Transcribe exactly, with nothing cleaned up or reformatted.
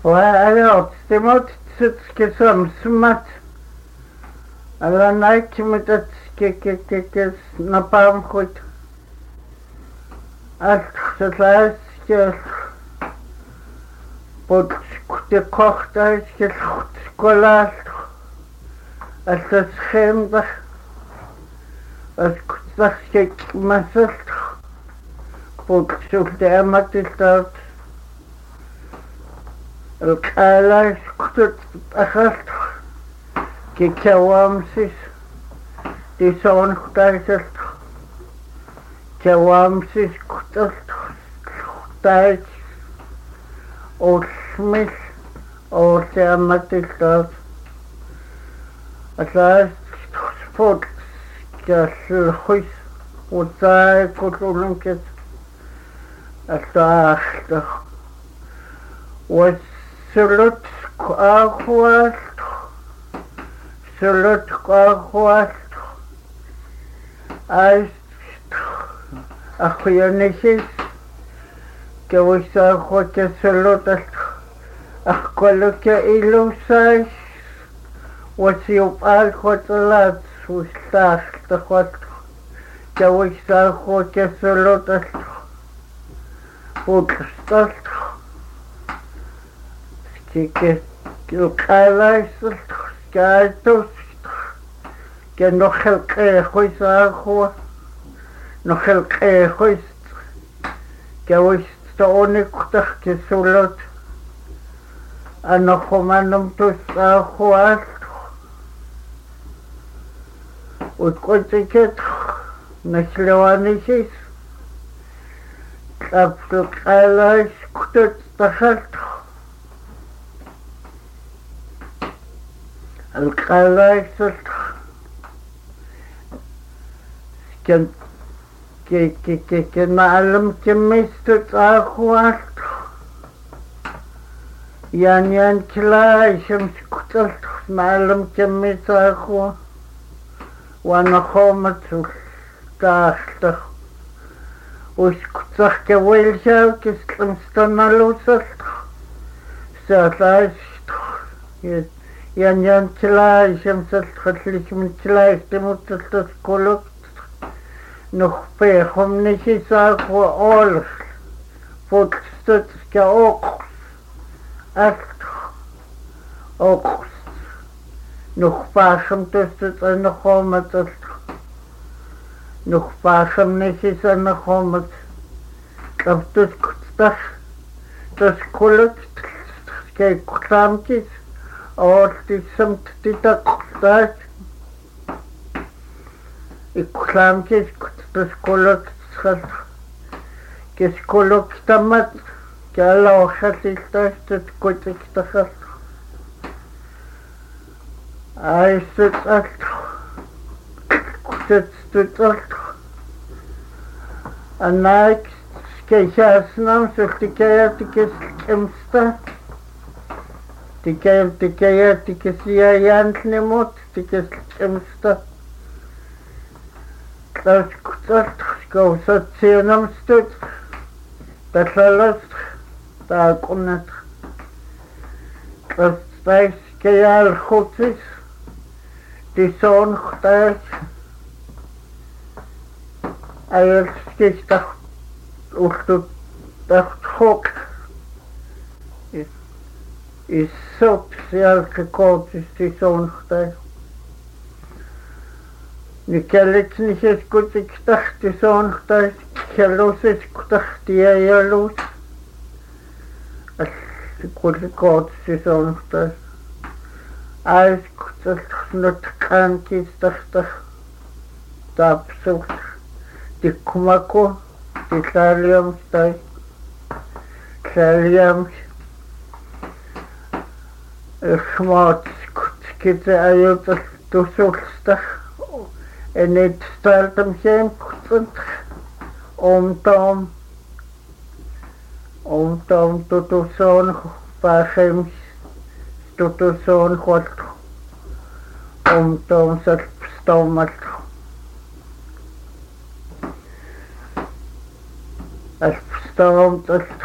alors, c'est moi qui suis smart. Alors, Nike me dit que que que n'a pas un coup. Alors, c'est là que pour que kocht is que scola. Alors, c'est hem als dat ik mezelf pour que je amateur القالة كنت أخذت كي كوامسيس دي سونختارت كوامسيس كنتختارت أو سميث أو سامتك أساس فوت كالخيس وتاي كتولن كت أساس وسلط أخوات سلط أخوات أيش أخويا نشيس كويس أخوات سلط أخوالك إلو سايش وسيوب أخوات لات وستاخ تخوات كويس أخوات سلط وكستاخ que القلاش كاتوس كنخل قيخويس أخوة نخل قيخويس كويس توني كتخ كسولت أنا خمانم توس أخوات وكنت كت نسلواني شيس كابت القلاش كتت تخلت القلاش كان كي كي كي كان معلم كميست أخوات يعني يعني كلا شمس كتلت معلم كميست أخوة وأنا خامت وستاخت وش كتخ كويل شاو كسلم ستنالو سلت ساتاش يعني يعني كلا شمس الخليش من كلا يستمر تتسكولك نخبيهم نشي ساق وأولخ فوتستت كأوقس أست أوقس نخباشم تستت نخومت أست نخباشم نشي سنخومت كفتت كتستخ تسكولك كي كتامكيس أولتي سمت تتاكتاش إكلام كيس كتسكولك تسخلت كسكولك تمت كالله خسيتاش تتكوتك تخلت عايز تتألت كتستتألت أناك كيشاسنام سلتكاياتك امستا تكيف تكيف تكسيا يانتني موت تكس امستا تاس كتات كوسات سينام ستوت تسلست تاكونت تاس تايس كيال خوتس تيسون ختاش ايل سكيش تخت وختو تخت خوك is zo speciaal gekookt is die zo'n getuig. Nu kan ik niet eens goed, ik dacht die zo'n getuig, geloos is, ik dacht die jij loos. Als ik goed gekookt is die zo'n getuig. Als ik dat niet kan, is dacht dat absurd. Die kumako, die salium getuig, salium Schmaat kutskite ayot tusulstach en het stelt hem geen kutsend om tom om tom tutuson pachem tutuson god om tom zat stomat als stomt het